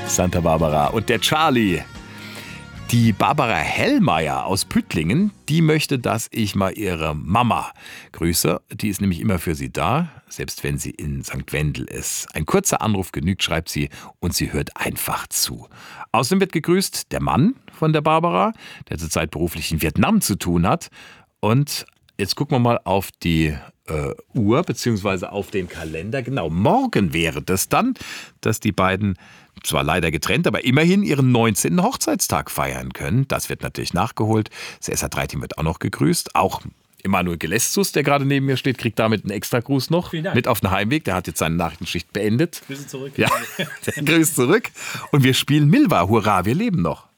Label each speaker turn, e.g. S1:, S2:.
S1: Santa Barbara und der Charlie. Die Barbara Hellmeier aus Püttlingen, die möchte, dass ich mal ihre Mama grüße. Die ist nämlich immer für sie da, selbst wenn sie in St. Wendel ist. Ein kurzer Anruf genügt, schreibt sie, und sie hört einfach zu. Außerdem wird gegrüßt der Mann von der Barbara, der zurzeit beruflich in Vietnam zu tun hat. Und jetzt gucken wir mal auf die Uhr beziehungsweise auf den Kalender. Genau, morgen wäre das dann, dass die beiden zwar leider getrennt, aber immerhin ihren 19. Hochzeitstag feiern können. Das wird natürlich nachgeholt. Das SH3-Team wird auch noch gegrüßt. Auch Emanuel Gelestus, der gerade neben mir steht, kriegt damit einen extra Gruß noch mit auf den Heimweg. Der hat jetzt seine Nachrichtenschicht beendet.
S2: Grüße zurück.
S1: Ja, der grüßt zurück. Und wir spielen Milva. Hurra, wir leben noch.